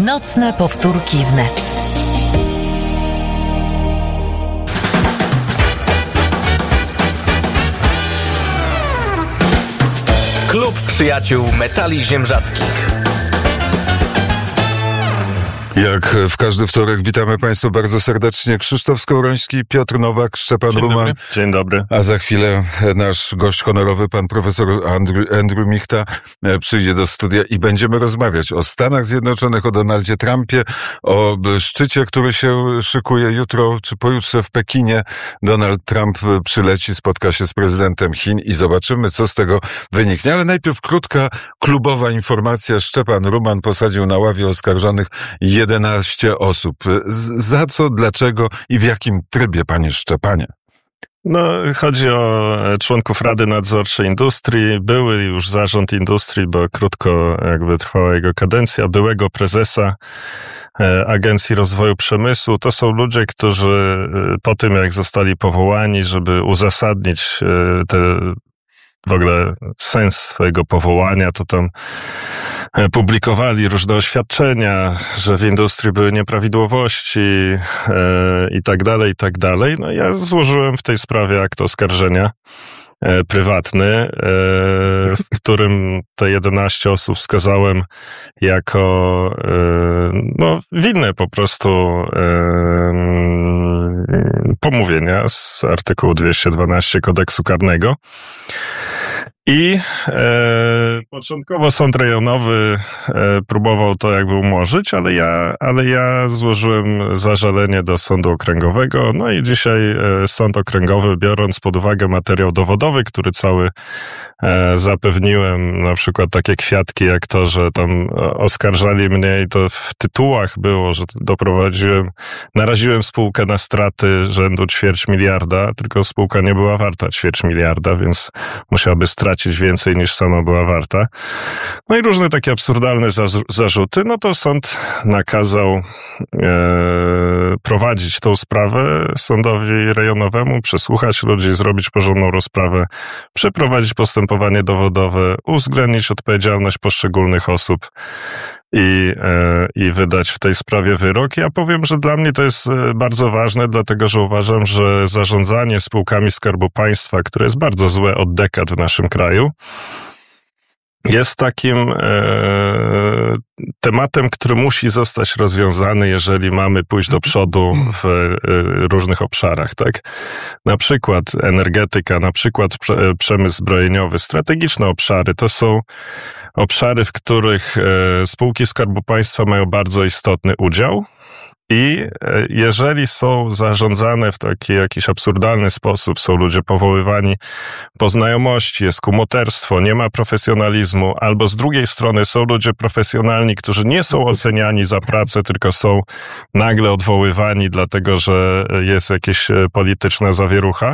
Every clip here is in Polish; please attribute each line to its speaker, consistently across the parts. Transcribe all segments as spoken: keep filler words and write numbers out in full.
Speaker 1: Nocne powtórki wnet.
Speaker 2: Klub Przyjaciół Metali Ziem Rzadkich.
Speaker 3: Jak w każdy wtorek witamy Państwa bardzo serdecznie. Krzysztof Skowroński, Piotr Nowak, Szczepan
Speaker 4: Dzień
Speaker 3: Ruman.
Speaker 4: Dobry. Dzień dobry.
Speaker 3: A za chwilę nasz gość honorowy, pan profesor Andrew, Andrew Michta, przyjdzie do studia i będziemy rozmawiać o Stanach Zjednoczonych, o Donaldzie Trumpie, o szczycie, który się szykuje jutro czy pojutrze w Pekinie. Donald Trump przyleci, spotka się z prezydentem Chin i zobaczymy, co z tego wyniknie. Ale najpierw krótka, klubowa informacja. Szczepan Ruman posadził na ławie oskarżonych jedenaście osób. Za co, dlaczego i w jakim trybie, panie Szczepanie?
Speaker 4: No, chodzi o członków Rady Nadzorczej Industrii, były już zarząd Industrii, bo krótko jakby trwała jego kadencja, byłego prezesa Agencji Rozwoju Przemysłu. To są ludzie, którzy po tym, jak zostali powołani, żeby uzasadnić te w ogóle sens swojego powołania, to tam publikowali różne oświadczenia, że w industrii były nieprawidłowości e, i tak dalej, i tak dalej. No ja złożyłem w tej sprawie akt oskarżenia e, prywatny, e, w którym te jedenaście osób wskazałem jako e, no winne po prostu e, pomówienia z artykułu dwieście dwanaście Kodeksu Karnego. I e, początkowo sąd rejonowy e, próbował to jakby umorzyć, ale ja, ale ja złożyłem zażalenie do sądu okręgowego. No i dzisiaj e, sąd okręgowy, biorąc pod uwagę materiał dowodowy, który cały e, zapewniłem, na przykład takie kwiatki jak to, że tam oskarżali mnie i to w tytułach było, że doprowadziłem, naraziłem spółkę na straty rzędu ćwierć miliarda, tylko spółka nie była warta ćwierć miliarda, więc musiałaby stracić więcej niż sama była warta. No i różne takie absurdalne zarzuty. No to sąd nakazał e, prowadzić tą sprawę sądowi rejonowemu, przesłuchać ludzi, zrobić porządną rozprawę, przeprowadzić postępowanie dowodowe, uwzględnić odpowiedzialność poszczególnych osób i, e, i wydać w tej sprawie wyrok. Ja powiem, że dla mnie to jest bardzo ważne, dlatego że uważam, że zarządzanie spółkami Skarbu Państwa, które jest bardzo złe od dekad w naszym kraju, jest takim e, tematem, który musi zostać rozwiązany, jeżeli mamy pójść do przodu w e, różnych obszarach, tak? Na przykład energetyka, na przykład prze, przemysł zbrojeniowy, strategiczne obszary, to są obszary, w których e, spółki Skarbu Państwa mają bardzo istotny udział. I jeżeli są zarządzane w taki jakiś absurdalny sposób, są ludzie powoływani po znajomości, jest kumoterstwo, nie ma profesjonalizmu, albo z drugiej strony są ludzie profesjonalni, którzy nie są oceniani za pracę, tylko są nagle odwoływani, dlatego że jest jakaś polityczna zawierucha,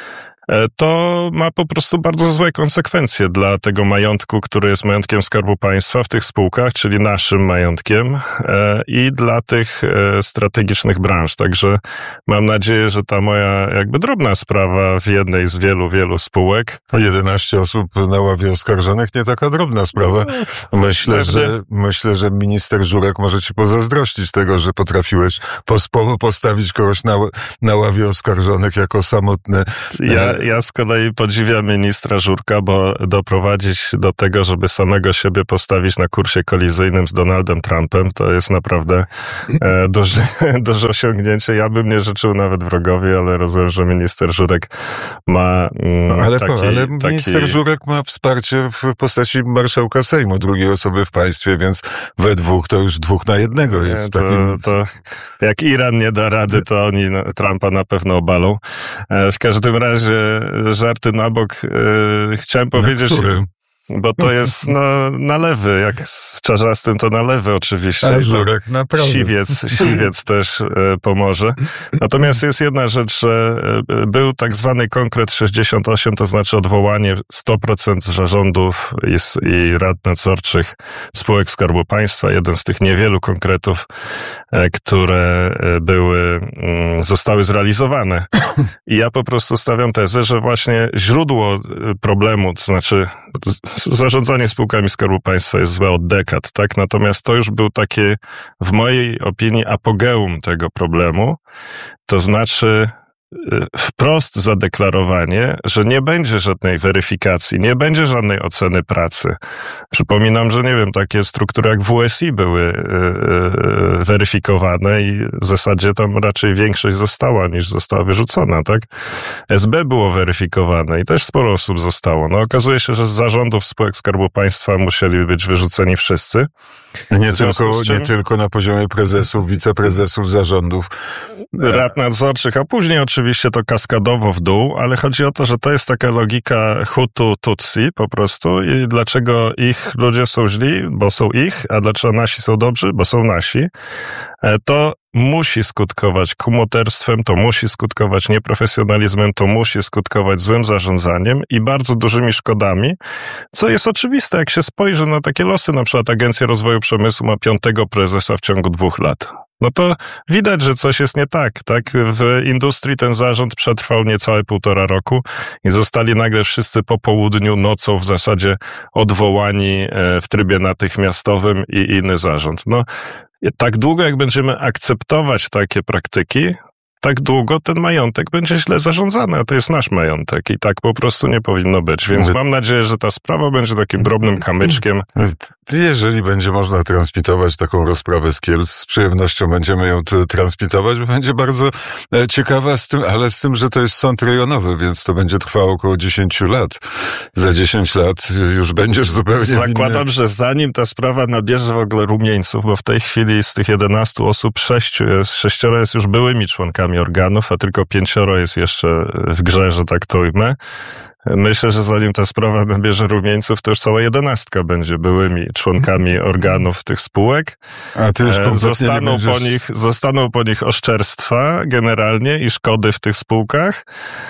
Speaker 4: to ma po prostu bardzo złe konsekwencje dla tego majątku, który jest majątkiem Skarbu Państwa w tych spółkach, czyli naszym majątkiem i dla tych strategicznych branż. Także mam nadzieję, że ta moja jakby drobna sprawa w jednej z wielu, wielu spółek.
Speaker 3: jedenaście osób na ławie oskarżonych, nie taka drobna sprawa. Myślę, że, myślę, że minister Żurek może ci pozazdrościć tego, że potrafiłeś postawić kogoś na, na ławie oskarżonych jako samotny.
Speaker 4: Ja Ja z kolei podziwiam ministra Żurka, bo doprowadzić do tego, żeby samego siebie postawić na kursie kolizyjnym z Donaldem Trumpem, to jest naprawdę e, duże, duże osiągnięcie. Ja bym nie życzył nawet wrogowi, ale rozumiem, że minister Żurek ma mm,
Speaker 3: ale,
Speaker 4: taki...
Speaker 3: ale
Speaker 4: taki...
Speaker 3: minister Żurek ma wsparcie w postaci marszałka Sejmu, drugiej osoby w państwie, więc we dwóch to już dwóch na jednego jest.
Speaker 4: Nie, to,
Speaker 3: takim...
Speaker 4: to jak Iran nie da rady, to oni no, Trumpa na pewno obalą. E, w każdym razie żarty na bok. Yy, chciałem powiedzieć, bo to jest no, na lewy, jak z Czarzastym to na lewy oczywiście.
Speaker 3: A Żurek naprawdę.
Speaker 4: Siwiec, siwiec też y, pomoże. Natomiast jest jedna rzecz, że y, był tak zwany konkret sześćdziesiąt osiem, to znaczy odwołanie sto procent zarządów i, i rad nadzorczych spółek Skarbu Państwa. Jeden z tych niewielu konkretów, y, które y, były, y, zostały zrealizowane. I ja po prostu stawiam tezę, że właśnie źródło problemu, to znaczy zarządzanie spółkami Skarbu Państwa jest złe od dekad, tak? Natomiast to już był takie, w mojej opinii, apogeum tego problemu. To znaczy wprost zadeklarowanie, że nie będzie żadnej weryfikacji, nie będzie żadnej oceny pracy. Przypominam, że nie wiem, takie struktury jak W S I były yy, weryfikowane i w zasadzie tam raczej większość została niż została wyrzucona, tak? S B było weryfikowane i też sporo osób zostało. No okazuje się, że z zarządów spółek Skarbu Państwa musieli być wyrzuceni wszyscy.
Speaker 3: Nie tylko, nie tylko na poziomie prezesów, wiceprezesów, zarządów.
Speaker 4: Rad nadzorczych, a później oczywiście to kaskadowo w dół, ale chodzi o to, że to jest taka logika Hutu Tutsi po prostu i dlaczego ich ludzie są źli, bo są ich, a dlaczego nasi są dobrzy, bo są nasi. To musi skutkować kumoterstwem, to musi skutkować nieprofesjonalizmem, to musi skutkować złym zarządzaniem i bardzo dużymi szkodami, co jest oczywiste, jak się spojrzy na takie losy, na przykład Agencja Rozwoju Przemysłu ma piątego prezesa w ciągu dwóch lat. No to widać, że coś jest nie tak, tak? W industrii ten zarząd przetrwał niecałe półtora roku i zostali nagle wszyscy po południu, nocą w zasadzie odwołani w trybie natychmiastowym i inny zarząd. No, tak długo jak będziemy akceptować takie praktyki, tak długo ten majątek będzie źle zarządzany, a to jest nasz majątek i tak po prostu nie powinno być. Więc mam nadzieję, że ta sprawa będzie takim drobnym kamyczkiem.
Speaker 3: Jeżeli będzie można transmitować taką rozprawę z Kielc, z przyjemnością będziemy ją t- transmitować, bo będzie bardzo ciekawa, z tym, ale z tym, że to jest sąd rejonowy, więc to będzie trwało około dziesięć lat. Za dziesięć lat już będziesz zupełnie
Speaker 4: Zakładam,
Speaker 3: winny.
Speaker 4: że zanim ta sprawa nabierze w ogóle rumieńców, bo w tej chwili z tych jedenastu osób sześciu jest, sześcioro jest już byłymi członkami organów, a tylko pięcioro jest jeszcze w grze, że tak to ujmę. Myślę, że zanim ta sprawa nabierze rumieńców, to już cała jedenastka będzie byłymi członkami organów tych spółek.
Speaker 3: A ty już
Speaker 4: zostaną,
Speaker 3: będziesz...
Speaker 4: po nich, zostaną po nich oszczerstwa generalnie i szkody w tych spółkach.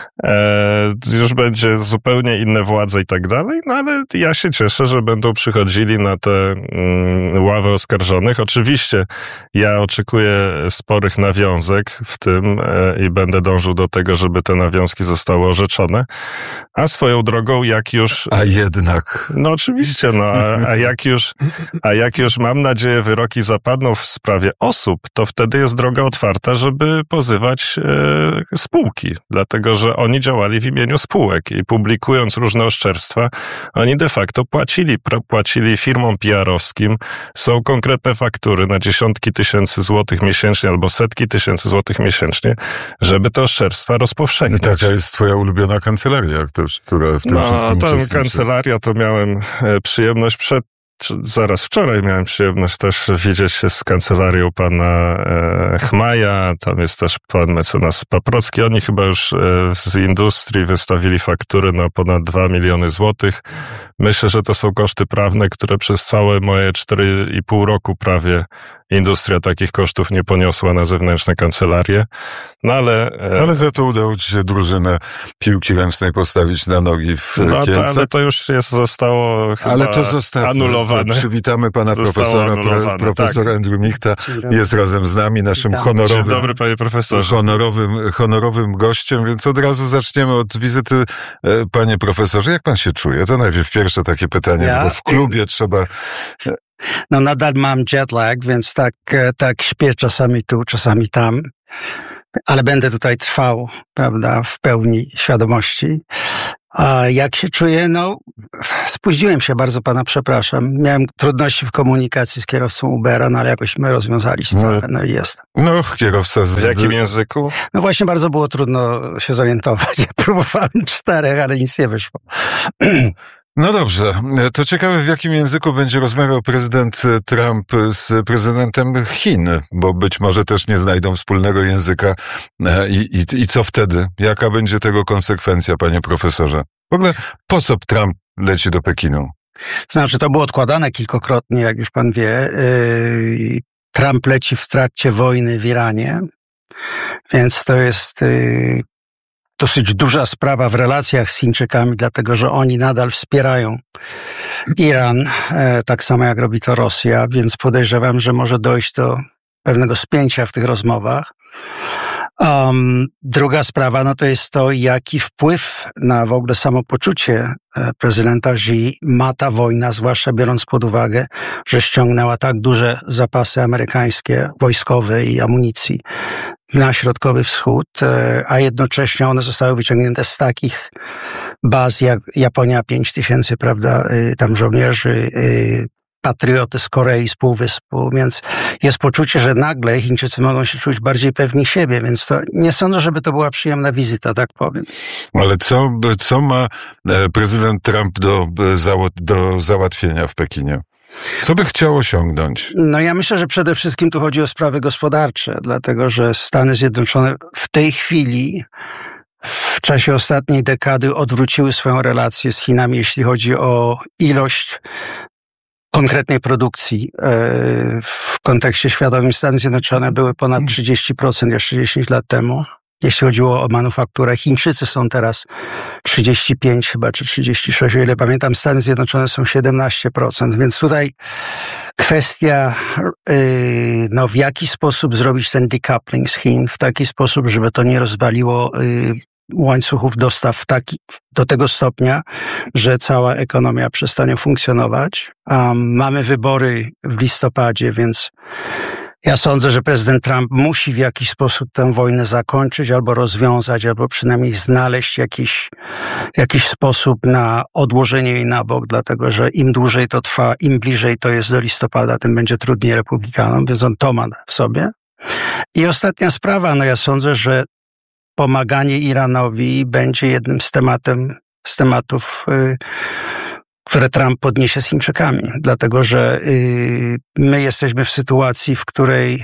Speaker 4: E, już będzie zupełnie inne władze i tak dalej, no ale ja się cieszę, że będą przychodzili na te mm, ławy oskarżonych. Oczywiście ja oczekuję sporych nawiązek w tym e, i będę dążył do tego, żeby te nawiązki zostały orzeczone. A swoją drogą, jak już...
Speaker 3: A jednak...
Speaker 4: No oczywiście, no, a, a jak już, a jak już mam nadzieję wyroki zapadną w sprawie osób, to wtedy jest droga otwarta, żeby pozywać e, spółki, dlatego że oni działali w imieniu spółek i publikując różne oszczerstwa, oni de facto płacili, płacili firmom P R-owskim, są konkretne faktury na dziesiątki tysięcy złotych miesięcznie albo setki tysięcy złotych miesięcznie, żeby te oszczerstwa rozpowszechniać.
Speaker 3: I taka jest twoja ulubiona kancelaria, która w tym
Speaker 4: no,
Speaker 3: wszystkim
Speaker 4: tam
Speaker 3: uczestniczy.
Speaker 4: kancelaria to miałem przyjemność przed, zaraz wczoraj miałem przyjemność też widzieć się z kancelarią pana e, Chmaja, tam jest też pan mecenas Paprocki, oni chyba już e, z industrii wystawili faktury na ponad dwa miliony złotych. Myślę, że to są koszty prawne, które przez całe moje cztery i pół roku prawie industria takich kosztów nie poniosła na zewnętrzne kancelarie. No ale...
Speaker 3: Ale za to udało ci się drużynę piłki ręcznej postawić na nogi w
Speaker 4: no,
Speaker 3: Kielcach.
Speaker 4: To, ale to już jest, zostało chyba
Speaker 3: ale to zostawmy.
Speaker 4: anulowane.
Speaker 3: Przywitamy pana
Speaker 4: Zostało
Speaker 3: profesora.
Speaker 4: anulowane,
Speaker 3: Profesor
Speaker 4: tak.
Speaker 3: Andrew Michta jest razem z nami, naszym
Speaker 1: Witam.
Speaker 3: honorowym,
Speaker 4: Dzień dobry, panie profesorze.
Speaker 3: honorowym, honorowym gościem, więc od razu zaczniemy od wizyty. Panie profesorze, jak pan się czuje? To najpierw pierwsze takie pytanie,
Speaker 5: Ja?
Speaker 3: bo w klubie trzeba...
Speaker 5: No nadal mam jetlag, więc tak, tak śpię czasami tu, czasami tam, ale będę tutaj trwał, prawda, w pełni świadomości. A jak się czuję? No, spóźniłem się bardzo, pana przepraszam. Miałem trudności w komunikacji z kierowcą Ubera, no ale jakoś my rozwiązali sprawę, no i jest.
Speaker 3: No, kierowca z...
Speaker 4: W jakim języku?
Speaker 5: No właśnie bardzo było trudno się zorientować. Ja próbowałem czterech, ale nic nie wyszło.
Speaker 3: No dobrze, to ciekawe, w jakim języku będzie rozmawiał prezydent Trump z prezydentem Chin, bo być może też nie znajdą wspólnego języka i, i, i co wtedy? Jaka będzie tego konsekwencja, panie profesorze? W ogóle po co Trump leci do Pekinu?
Speaker 5: Znaczy, to było odkładane kilkakrotnie, jak już pan wie. Trump leci w trakcie wojny w Iranie, więc to jest dosyć duża sprawa w relacjach z Chińczykami, dlatego że oni nadal wspierają Iran, tak samo jak robi to Rosja, więc podejrzewam, że może dojść do pewnego spięcia w tych rozmowach. Um, druga sprawa, no to jest to, jaki wpływ na w ogóle samopoczucie prezydenta Xi ma ta wojna, zwłaszcza biorąc pod uwagę, że ściągnęła tak duże zapasy amerykańskie, wojskowe i amunicji na Środkowy Wschód, a jednocześnie one zostały wyciągnięte z takich baz jak Japonia, pięć tysięcy, prawda, tam żołnierzy, patrioty z Korei, z Półwyspu, więc jest poczucie, że nagle Chińczycy mogą się czuć bardziej pewni siebie, więc to nie sądzę, żeby to była przyjemna wizyta, tak powiem.
Speaker 3: Ale co, co ma prezydent Trump do, do załatwienia w Pekinie? Co by chciał osiągnąć?
Speaker 5: No ja myślę, że przede wszystkim tu chodzi o sprawy gospodarcze, dlatego że Stany Zjednoczone w tej chwili w czasie ostatniej dekady odwróciły swoją relację z Chinami, jeśli chodzi o ilość konkretnej produkcji. W kontekście światowym Stany Zjednoczone były ponad trzydzieści procent jeszcze dziesięć lat temu. Jeśli chodziło o manufakturę, Chińczycy są teraz trzydzieści pięć chyba, czy trzydzieści sześć, o ile pamiętam, Stany Zjednoczone są siedemnaście procent, więc tutaj kwestia, no w jaki sposób zrobić ten decoupling z Chin, w taki sposób, żeby to nie rozwaliło łańcuchów dostaw w taki, do tego stopnia, że cała ekonomia przestanie funkcjonować. Um, mamy wybory w listopadzie, więc ja sądzę, że prezydent Trump musi w jakiś sposób tę wojnę zakończyć albo rozwiązać, albo przynajmniej znaleźć jakiś, jakiś sposób na odłożenie jej na bok, dlatego że im dłużej to trwa, im bliżej to jest do listopada, tym będzie trudniej republikanom, więc on to ma w sobie. I ostatnia sprawa, no ja sądzę, że pomaganie Iranowi będzie jednym z tematem, z tematów, y, które Trump podniesie z Chińczykami, dlatego że y, my jesteśmy w sytuacji, w której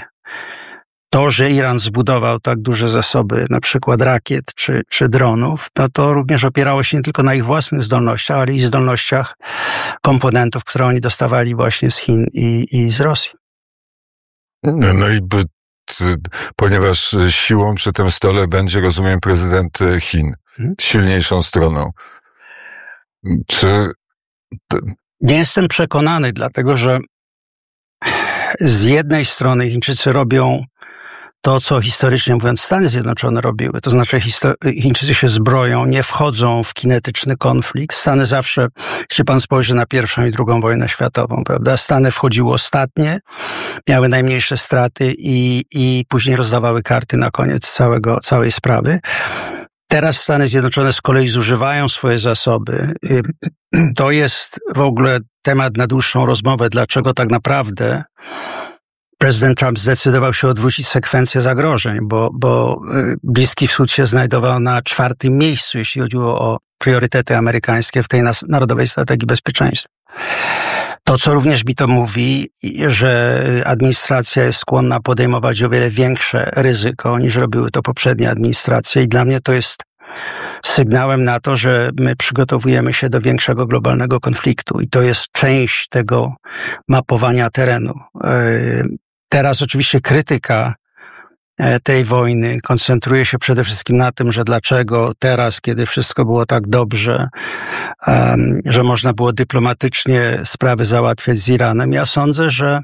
Speaker 5: to, że Iran zbudował tak duże zasoby, na przykład rakiet czy, czy dronów, no to również opierało się nie tylko na ich własnych zdolnościach, ale i zdolnościach komponentów, które oni dostawali właśnie z Chin i, i z Rosji.
Speaker 3: No, no i by ponieważ siłą przy tym stole będzie, rozumiem, prezydent Chin, silniejszą stroną. Czy...
Speaker 5: Nie jestem przekonany, dlatego że z jednej strony Chińczycy robią to, co historycznie mówiąc Stany Zjednoczone robiły. To znaczy Chińczycy się zbroją, nie wchodzą w kinetyczny konflikt. Stany zawsze, jeśli pan spojrzy na pierwszą i drugą wojnę światową, prawda? Stany wchodziły ostatnie, miały najmniejsze straty i, i później rozdawały karty na koniec całego, całej sprawy. Teraz Stany Zjednoczone z kolei zużywają swoje zasoby. To jest w ogóle temat na dłuższą rozmowę, dlaczego tak naprawdę prezydent Trump zdecydował się odwrócić sekwencję zagrożeń, bo, bo Bliski Wschód się znajdował na czwartym miejscu, jeśli chodziło o priorytety amerykańskie w tej nas- Narodowej Strategii Bezpieczeństwa. To, co również mi to mówi, że administracja jest skłonna podejmować o wiele większe ryzyko, niż robiły to poprzednie administracje i dla mnie to jest sygnałem na to, że my przygotowujemy się do większego globalnego konfliktu i to jest część tego mapowania terenu. Teraz oczywiście krytyka tej wojny koncentruje się przede wszystkim na tym, że dlaczego teraz, kiedy wszystko było tak dobrze, um, że można było dyplomatycznie sprawy załatwiać z Iranem. Ja sądzę, że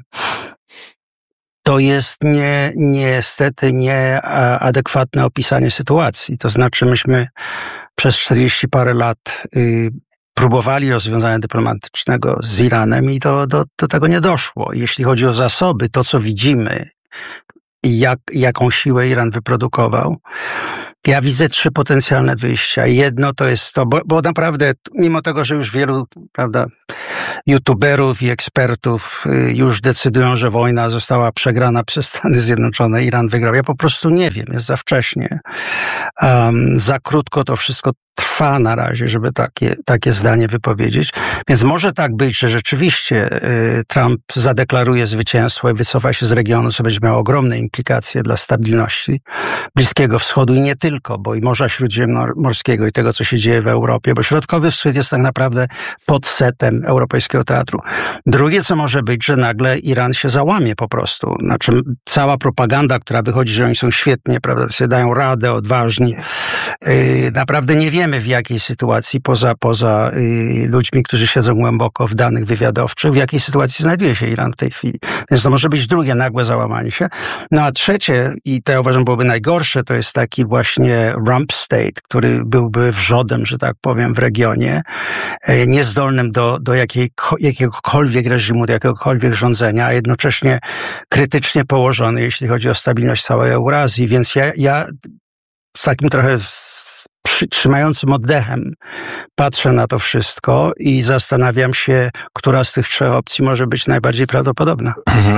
Speaker 5: to jest nie, niestety nieadekwatne opisanie sytuacji. To znaczy myśmy przez czterdzieści parę lat y, próbowali rozwiązania dyplomatycznego z Iranem i do, do, do tego nie doszło. Jeśli chodzi o zasoby, to co widzimy i jak, jaką siłę Iran wyprodukował, ja widzę trzy potencjalne wyjścia. Jedno to jest to, bo, bo naprawdę, mimo tego, że już wielu, prawda, youtuberów i ekspertów już decydują, że wojna została przegrana przez Stany Zjednoczone, Iran wygrał. Ja po prostu nie wiem, jest za wcześnie. Um, za krótko to wszystko trwa na razie, żeby takie, takie zdanie wypowiedzieć. Więc może tak być, że rzeczywiście y, Trump zadeklaruje zwycięstwo i wycofa się z regionu, co będzie miało ogromne implikacje dla stabilności Bliskiego Wschodu i nie tylko, bo i Morza Śródziemnomorskiego i tego, co się dzieje w Europie, bo Środkowy Wschód jest tak naprawdę podsetem europejskiego teatru. Drugie, co może być, że nagle Iran się załamie po prostu. Znaczy cała propaganda, która wychodzi, że oni są świetnie, prawda, sobie dają radę, odważni. Yy, naprawdę nie wiemy, w jakiej sytuacji, poza, poza y, ludźmi, którzy siedzą głęboko w danych wywiadowczych, w jakiej sytuacji znajduje się Iran w tej chwili. Więc to może być drugie nagłe załamanie się. No a trzecie, i to ja uważam byłoby najgorsze, to jest taki właśnie rump state, który byłby wrzodem, że tak powiem, w regionie, y, niezdolnym do, do jakiej, jakiegokolwiek reżimu, do jakiegokolwiek rządzenia, a jednocześnie krytycznie położony, jeśli chodzi o stabilność całej Eurazji. Więc ja, ja z takim trochę z, przy, trzymającym oddechem patrzę na to wszystko i zastanawiam się, która z tych trzech opcji może być najbardziej prawdopodobna.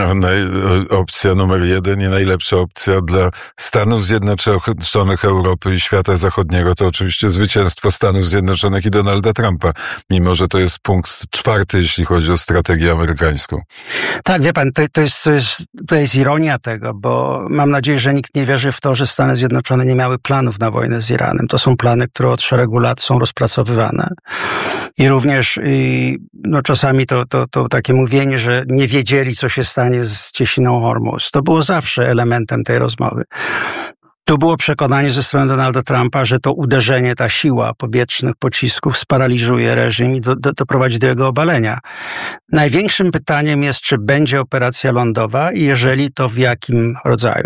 Speaker 3: Opcja numer jeden i najlepsza opcja dla Stanów Zjednoczonych, Europy i świata zachodniego to oczywiście zwycięstwo Stanów Zjednoczonych i Donalda Trumpa, mimo że to jest punkt czwarty, jeśli chodzi o strategię amerykańską.
Speaker 5: Tak, wie pan, to, to, jest, to, jest, to jest ironia tego, bo mam nadzieję, że nikt nie wierzy w to, że Stany Zjednoczone nie miały planów na wojnę z Iranem. To są plany, które od szeregu lat są rozpracowywane. I również no, czasami to, to, to takie mówienie, że nie wiedzieli, co się stanie z Cieśniną Hormuz. To było zawsze elementem tej rozmowy. Tu było przekonanie ze strony Donalda Trumpa, że to uderzenie, ta siła powietrznych pocisków sparaliżuje reżim i do, do, doprowadzi do jego obalenia. Największym pytaniem jest, czy będzie operacja lądowa i jeżeli to w jakim rodzaju.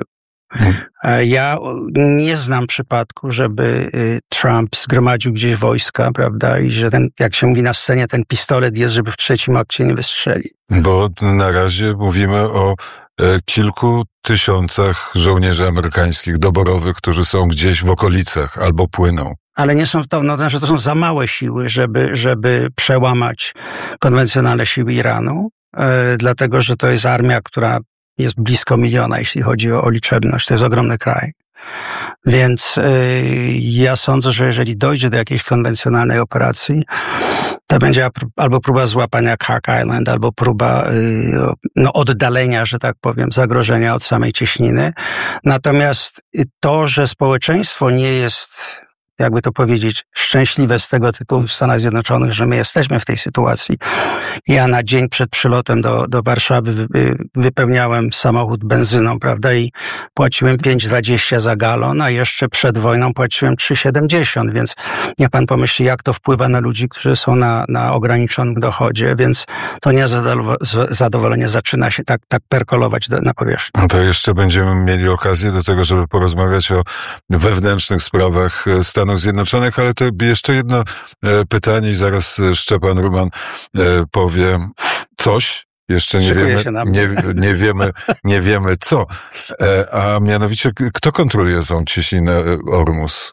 Speaker 5: Ja nie znam przypadku, żeby Trump zgromadził gdzieś wojska, prawda, i że ten, jak się mówi na scenie, ten pistolet jest, żeby w trzecim akcie nie wystrzeli.
Speaker 3: Bo na razie mówimy o kilku tysiącach żołnierzy amerykańskich doborowych, którzy są gdzieś w okolicach albo płyną.
Speaker 5: Ale nie są to, no, znaczy to są za małe siły, żeby, żeby przełamać konwencjonalne siły Iranu, e, dlatego że to jest armia, która jest blisko miliona, jeśli chodzi o, o liczebność. To jest ogromny kraj. Więc yy, ja sądzę, że jeżeli dojdzie do jakiejś konwencjonalnej operacji, to będzie albo próba złapania Cock Island, albo próba yy, no, oddalenia, że tak powiem, zagrożenia od samej cieśniny. Natomiast to, że społeczeństwo nie jest, jakby to powiedzieć, szczęśliwe z tego tytułu w Stanach Zjednoczonych, że my jesteśmy w tej sytuacji. Ja na dzień przed przylotem do, do Warszawy wy, wypełniałem samochód benzyną, prawda, i płaciłem pięć dwadzieścia za galon, a jeszcze przed wojną płaciłem trzy siedemdziesiąt, więc niech pan pomyśli, jak to wpływa na ludzi, którzy są na, na ograniczonym dochodzie, więc to niezadowolenie zaczyna się tak, tak perkolować do, na powierzchni.
Speaker 3: No to jeszcze będziemy mieli okazję do tego, żeby porozmawiać o wewnętrznych sprawach Stanów Zjednoczonych, ale to jeszcze jedno pytanie i zaraz Szczepan Ruman powie coś. Jeszcze nie wiemy, nie, nie wiemy, nie wiemy co. A mianowicie, kto kontroluje tą cieśninę Ormus?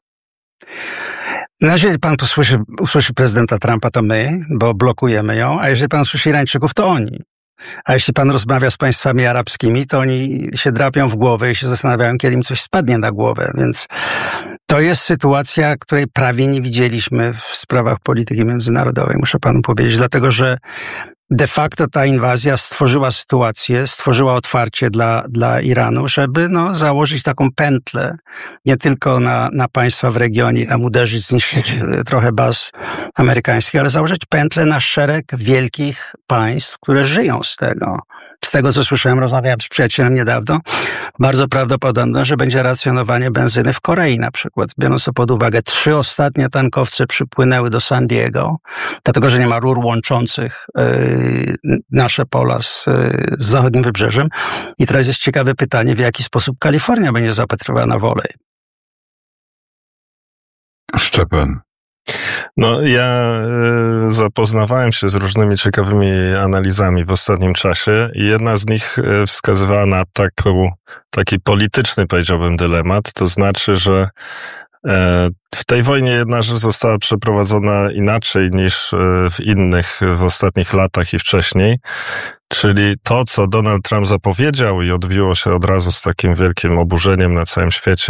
Speaker 5: No, jeżeli pan usłyszy, usłyszy prezydenta Trumpa, to my, bo blokujemy ją, a jeżeli pan usłyszy Irańczyków, to oni. A jeśli pan rozmawia z państwami arabskimi, to oni się drapią w głowę i się zastanawiają, kiedy im coś spadnie na głowę. Więc to jest sytuacja, której prawie nie widzieliśmy w sprawach polityki międzynarodowej, muszę panu powiedzieć, dlatego że de facto ta inwazja stworzyła sytuację, stworzyła otwarcie dla, dla Iranu, żeby no, założyć taką pętlę, nie tylko na, na państwa w regionie, tam uderzyć, zniszczyć trochę baz amerykańskich, ale założyć pętlę na szereg wielkich państw, które żyją z tego. Z tego, co słyszałem, rozmawiałem z przyjacielem niedawno, bardzo prawdopodobne, że będzie racjonowanie benzyny w Korei na przykład. Biorąc to pod uwagę, trzy ostatnie tankowce przypłynęły do San Diego, dlatego, że nie ma rur łączących yy, nasze pola z, yy, z zachodnim wybrzeżem. I teraz jest ciekawe pytanie, w jaki sposób Kalifornia będzie zapatrywana w olej.
Speaker 3: Szczepan.
Speaker 4: No, ja y, zapoznawałem się z różnymi ciekawymi analizami w ostatnim czasie i jedna z nich y, wskazywała na taką, taki polityczny, powiedziałbym, dylemat, to znaczy, że y, w tej wojnie jedna rzecz została przeprowadzona inaczej niż y, w innych w ostatnich latach i wcześniej, czyli to, co Donald Trump zapowiedział i odbiło się od razu z takim wielkim oburzeniem na całym świecie,